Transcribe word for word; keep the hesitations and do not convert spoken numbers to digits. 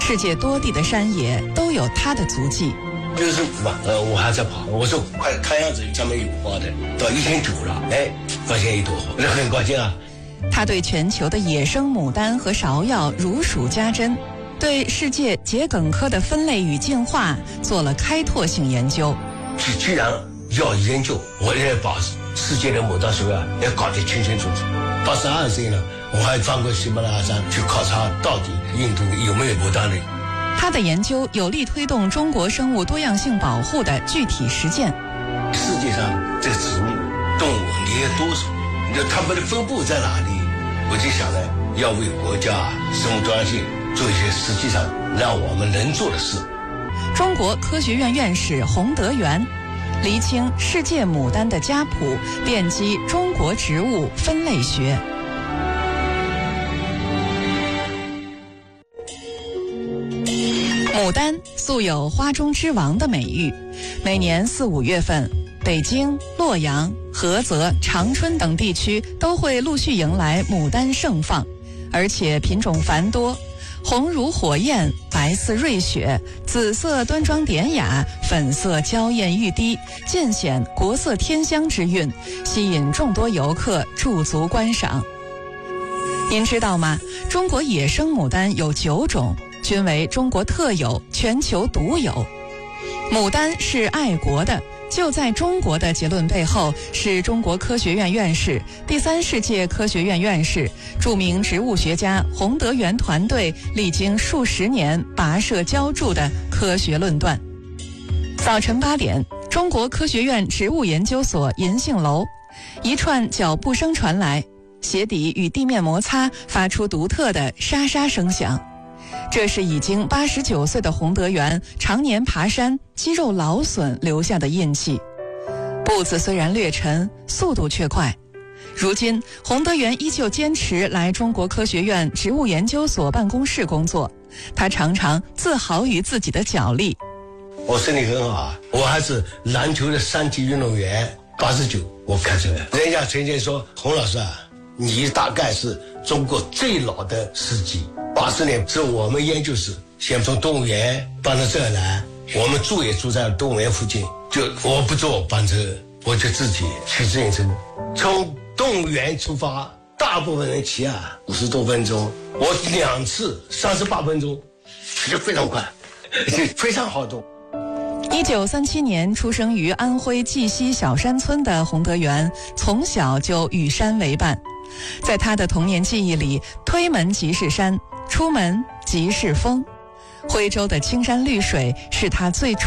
世界多地的山野都有他的足迹。 六十五吧，呃，我还在跑，我说快看样子上面有花的，到一千九了，哎，发现一朵花，那很高兴啊。 他对全球的野生牡丹和芍药如数家珍，对世界桔梗科的分类与进化做了开拓性研究。 既既然要研究，我也把世界的牡丹树啊也搞得清清楚楚。八十二岁了，我还翻过喜马拉雅山去考察到底印度有没有牡丹林。 他的研究有力推动中国生物多样性保护的具体实践。 世界上这个植物、动物你有多少？它们的分布在哪里？我就想呢，要为国家生物多样性做一些实际上让我们能做的事。 中国科学院院士洪德元厘清世界牡丹的家谱，奠基中国植物分类学。牡丹素有花中之王的美誉，每年四五月份，北京、洛阳、菏泽、长春等地区都会陆续迎来牡丹盛放，而且品种繁多，红如火焰，白似瑞雪，紫色端庄典雅，粉色娇艳欲滴，尽显国色天香之韵，吸引众多游客驻足观赏。您知道吗？中国野生牡丹有九种，均为中国特有，全球独有。牡丹是爱国的，就在中国的结论背后，是中国科学院院士、第三世界科学院院士、著名植物学家洪德元团队历经数十年跋涉浇筑的科学论断。早晨八点，中国科学院植物研究所银杏楼，一串脚步声传来，鞋底与地面摩擦发出独特的沙沙声响。这是已经八十九岁的洪德元常年爬山、肌肉劳损留下的印记。步子虽然略沉，速度却快。如今，洪德元依旧坚持来中国科学院植物研究所办公室工作。他常常自豪于自己的脚力。 我身体很好啊，我还是篮球的三级运动员。八十九，我开始了。人家曾经说，洪老师啊，你大概是中国最老的司机。八十年是我们研究室先从动物园搬到这儿来，我们住也住在动物园附近，就我不坐班车，我就自己骑自行车，从动物园出发，大部分人骑啊五十多分钟，我两次三十八分钟，骑得非常快，非常好动。 一九三七年出生于安徽绩溪小山村的洪德元，从小就与山为伴。在他的童年记忆里，推门即是山，出门即是风。徽州的青山绿水是他最初